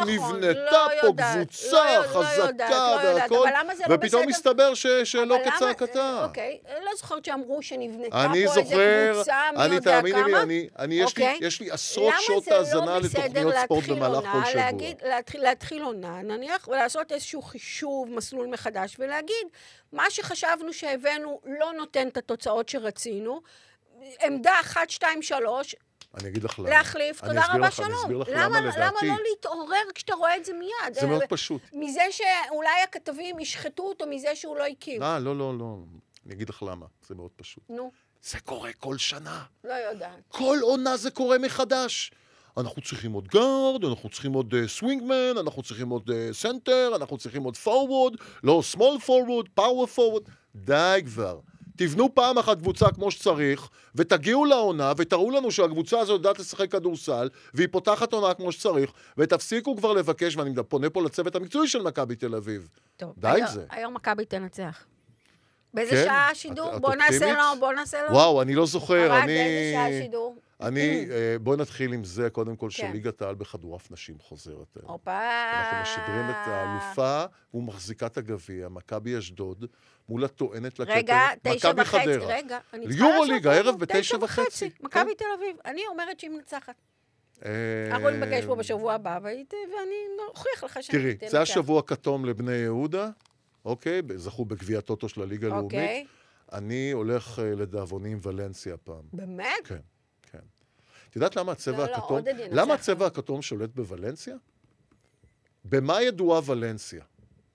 נבנתה פה קבוצה חזקה והכל, ופתאום מסתבר שלא כצעקתה. אוקיי, לא זוכרת שאמרו שנבנתה פה איזה קבוצה, מי יודע כמה. יש לי עשרות שעות האזנה לתוכניות ספורט במהלך כל שבוע. להתחיל עונה, נניח, ולעשות איזשהו חישוב, מסלול מחדש, ולהגיד, מה שחשבנו שהבאנו לא נותן את התוצאות שרצינו, עמדה 1, 2, 3, אני אגיד לך למה. להחליף, תודה רבה שלום. אני אסביר לך למה לדעתי. למה לא להתעורר כשאתה רואה את זה מיד? זה מאוד פשוט. מזה שאולי הכתבים ישחטו אותו, מזה שהוא לא הכיר. לא. אני אגיד לך למה. זה מאוד פשוט. נו. זה קורה כל שנה. לא יודעת. כל עונה זה קורה מחדש. אנחנו צריכים עוד גארד, אנחנו צריכים עוד סווינגמן, אנחנו צריכים עוד סנטר, אנחנו צריכים עוד פורוורד, לא סמול פורוורד, פאוור פורוורד. די כבר. תבנו פעם אחת קבוצה כמו שצריך, ותגיעו לעונה, ותראו לנו שהקבוצה הזו יודעת לשחק כדורסל, והיא פותחת עונה כמו שצריך, ותפסיקו כבר לבקש, ואני פונה פה לצוות המקצועי של מכבי תל אביב. טוב, די עם זה. היום מכבי תנצח. באיזה שעה השידור? בוא נעשה לו. וואו, אני לא זוכר. באיזה שעה השידור? בואי נתחיל עם זה, קודם כל, שליגת העל בכדורעף נשים חוזרת. אנחנו משדרים את האלופה ומחזיקת הגביע, מכבי אשדוד, מול הטוענת לכתר, מכבי חדרה. רגע, אני צריכה יורו ליגה, ערב ב-9:30. מכבי תל אביב. אני אומרת שהיא מנצחת. אנחנו נפגש פה בשבוע הבא, ואני אוכיח לך שאני תראי, זה השבוע הכתום לבני יהודה, אוקיי? זכו בגביע הטוטו של הליגה הלאומית. אני הולך לדאבונים ולנסיה פעם. באמת? כן. את יודעת למה הצבע הכתום? למה הצבע הכתום שולט בוולנסיה? במה ידועה ולנסיה?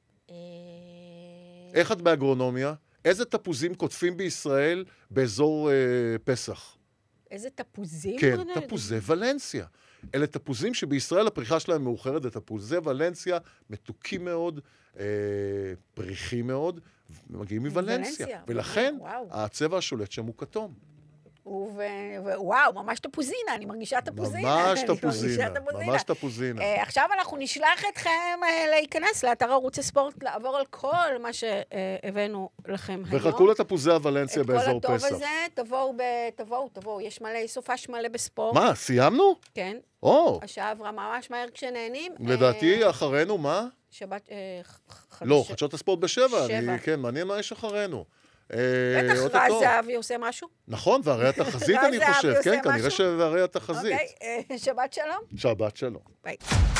איך את באגרונומיה? איזה תפוזים קוטפים בישראל באזור פסח? איזה תפוזים? כן, תפוזי ולנסיה. אלה תפוזים שבישראל הפריחה שלהם מאוחרת, זה תפוזי ולנסיה, מתוקים מאוד, פריחים מאוד, מגיעים מוולנסיה. ולכן הצבע השולט שם הוא כתום. וואו, ממש תפוזינה, אני מרגישה תפוזינה. ממש תפוזינה. עכשיו אנחנו נשלח אתכם להיכנס לאתר ערוץ הספורט, לעבור על כל מה שהבאנו לכם היום. וחכו לתפוזי הוולנסיה באזור פסח. את כל הטוב הזה, תבואו, יש מלא, סופש מלא בספורט. מה, סיימנו? כן. השעה עברה ממש מהר כשנהנים. לדעתי, אחרינו, מה? שבת, לא, חדשות הספורט ב7. כן, מעניין מה יש אחרינו. בטח רז זהבי עושה משהו. נכון, והרי התחזית אני חושב, כן, כנראה שהרי התחזית. אוקיי, שבת שלום. שבת שלום. ביי.